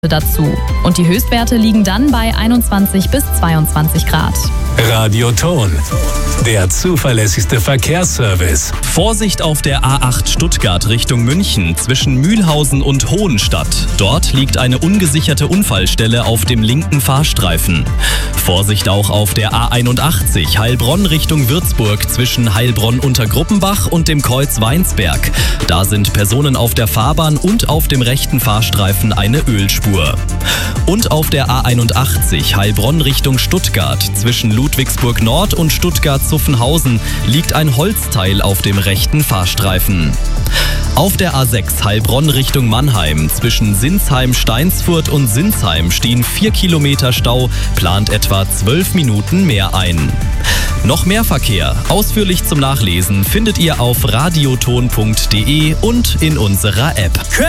dazu. Und die Höchstwerte liegen dann bei 21 bis 22 Grad. Radioton, der zuverlässigste Verkehrsservice. Vorsicht auf der A8 Stuttgart Richtung München zwischen Mühlhausen und Hohenstadt. Dort liegt eine ungesicherte Unfallstelle auf dem linken Fahrstreifen. Vorsicht auch auf der A81 Heilbronn Richtung Würzburg zwischen Heilbronn-Untergruppenbach und dem Kreuz Weinsberg. Da sind Personen auf der Fahrbahn und auf dem rechten Fahrstreifen eine Ölspur. Und auf der A81 Heilbronn Richtung Stuttgart zwischen Ludwigsburg Nord und Stuttgart-Zuffenhausen liegt ein Holzteil auf dem rechten Fahrstreifen. Auf der A6 Heilbronn Richtung Mannheim zwischen Sinsheim-Steinsfurt und Sinsheim stehen 4 Kilometer Stau, plant etwa 12 Minuten mehr ein. Noch mehr Verkehr, ausführlich zum Nachlesen, findet ihr auf radioton.de und in unserer App.